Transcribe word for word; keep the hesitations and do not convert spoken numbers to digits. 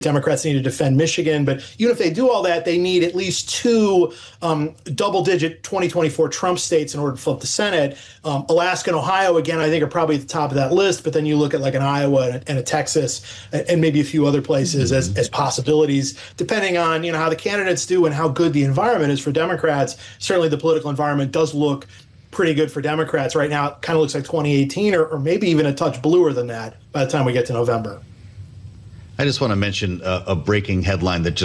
Democrats need to defend Michigan. But even if they do all that, they need at least two um, double-digit twenty twenty-four Trump states in order to flip the Senate. Um, Alaska and Ohio, again, I think are probably at the top of that list. But then you look at like an Iowa and a, and a Texas and maybe a few other places mm-hmm. as, as possibilities, depending on, you know, how the candidates do and how good the environment is for Democrats. Certainly the political environment does look pretty good for Democrats right now. It kind of looks like twenty eighteen or, or maybe even a touch bluer than that by the time we get to November. I just want to mention a, a breaking headline that just